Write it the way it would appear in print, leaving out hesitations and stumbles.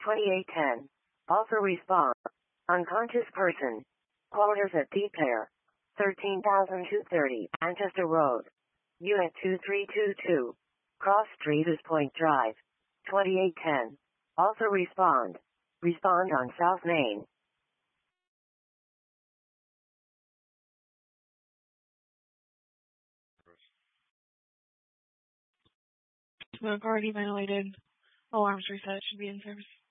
2810. Also respond. Unconscious person. Quarters at Deep Air. 13,230 Manchester Road. Unit 2322. Cross Street is Point Drive. 2810. Also respond. Respond on South Main. Smoke already violated. Alarms reset should be in service.